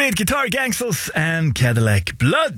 Lead Guitar Gangsters and Cadillac Blood.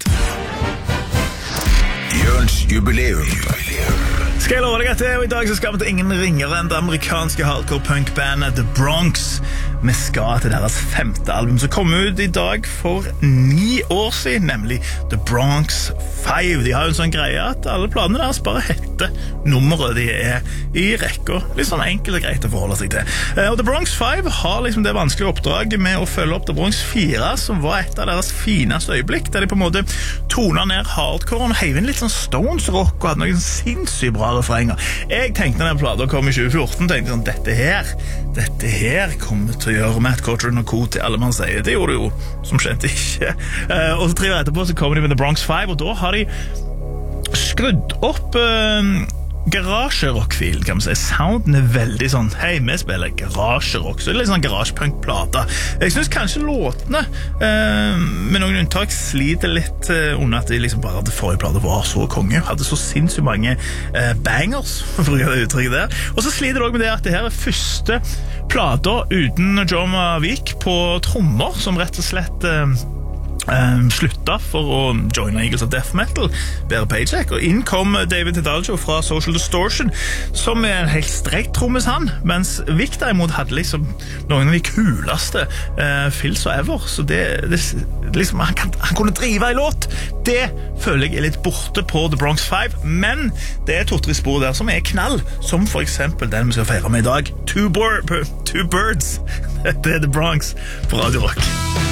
Jørns jubileum. Skal jeg love deg at I dag så skal vi til ingen ringere enn det amerikanske hardcore punkbandet The Bronx. Vi skal til deres 5. album som kom ut I dag for 9 år siden, nemlig The Bronx 5. De har jo en sånn greie at alle planene deres bare heter nummeret de I rekka. Litt sånn enkelt og greit å forholde seg til. Og The Bronx 5 har liksom det vanskelige oppdraget med å følge opp The Bronx 4, som var et av deres fineste øyeblikk, der de på en måte tonet ned hardcoren og heiv inn litt sånn Stones rock og hadde noen sinnssykt bra refrenger. Jeg tenkte når den plata kom I 2014, tenkte sånn, dette her kommer til å gjøre Matt Cottron og Co til alle man sier. Det gjorde det jo, som skjent ikke. Og så 3 år etterpå så kommer de med The Bronx 5, og da har de skrudd opp garasjerock-filen, kan man si. Sounden veldig sånn, hei, vi spiller garasjerock, så det litt sånn garasjepunk-plata. Jeg synes kanskje låtene, med noen unntak, sliter litt under at de liksom bare hadde forrige plata var så konge, hadde så sinnssykt mange bangers, for å gjøre det uttrykket der. Og så sliter det også med det at det her første plata uten John Vik på trommer, som rett og slett slutta for å joine Eagles of Death Metal, bedre paycheck, og inn kom David Hidalgo fra Social Distortion, som en helt strekt trommis han, mens Vic derimot hadde liksom noen av de kuleste fills og ever, så det liksom, han kunne drive I låt. Det føler jeg litt borte på The Bronx 5, men det 2-3 spor der som knall, som for eksempel den vi skal feire med I dag, Two Birds. Det The Bronx på Radio Rock.